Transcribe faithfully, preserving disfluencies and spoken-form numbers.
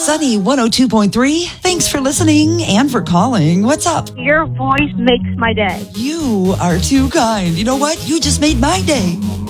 Sunny one oh two point three. Thanks for listening and for calling. What's up? Your voice makes my day. You are too kind. You know what? You just made my day.